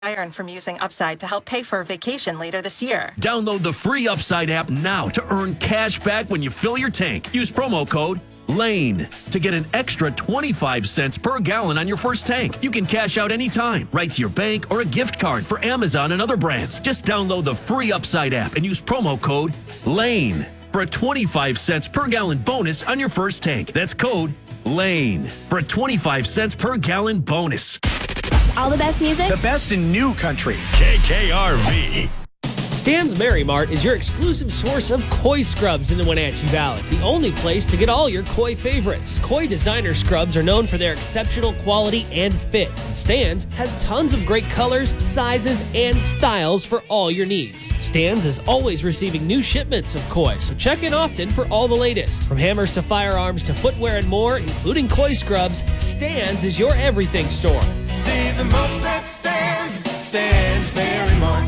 I earn from using Upside to help pay for a vacation later this year. Download the free Upside app now to earn cash back when you fill your tank. Use promo code LANE to get an extra 25 cents per gallon on your first tank. You can cash out anytime, right to your bank or a gift card for Amazon and other brands. Just download the free Upside app and use promo code LANE for a 25 cents per gallon bonus on your first tank. That's code LANE for a 25 cents per gallon bonus. All the best music? The best in new country. KKRV. Stan's Mary Mart is your exclusive source of koi scrubs in the Wenatchee Valley. The only place to get all your koi favorites. Koi designer scrubs are known for their exceptional quality and fit. And Stan's has tons of great colors, sizes, and styles for all your needs. Stan's is always receiving new shipments of koi, so check in often for all the latest. From hammers to firearms to footwear and more, including koi scrubs, Stan's is your everything store. See the most at Stan's Mary Mart.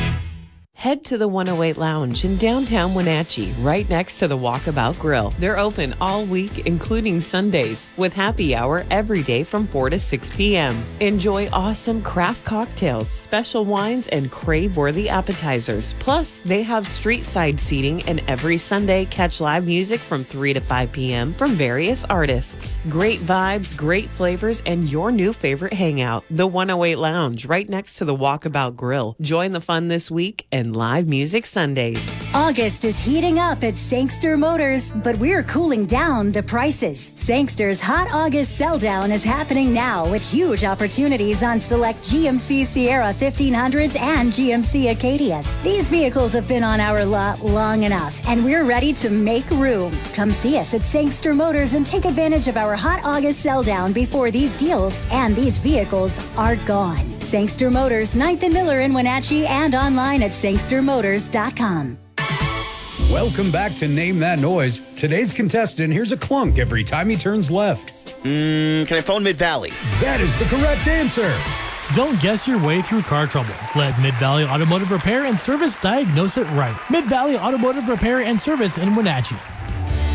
Head to the 108 Lounge in downtown Wenatchee, right next to the Walkabout Grill. They're open all week, including Sundays, with happy hour every day from 4 to 6 p.m. Enjoy awesome craft cocktails, special wines, and crave-worthy appetizers. Plus, they have street-side seating, and every Sunday, catch live music from 3 to 5 p.m. from various artists. Great vibes, great flavors, and your new favorite hangout. The 108 Lounge, right next to the Walkabout Grill. Join the fun this week and live music Sundays. August is heating up at Sangster Motors, but we're cooling down the prices. Sangster's Hot August Sell Down is happening now with huge opportunities on select GMC Sierra 1500s and GMC Acadias. These vehicles have been on our lot long enough, and we're ready to make room. Come see us at Sangster Motors and take advantage of our Hot August Sell Down before these deals and these vehicles are gone. Sangster Motors, 9th and Miller in Wenatchee, and online at sangstermotors.com. Welcome back to Name That Noise. Today's contestant hears a clunk every time he turns left. Can I phone Mid-Valley? That is the correct answer. Don't guess your way through car trouble. Let Mid-Valley Automotive Repair and Service diagnose it right. Mid-Valley Automotive Repair and Service in Wenatchee.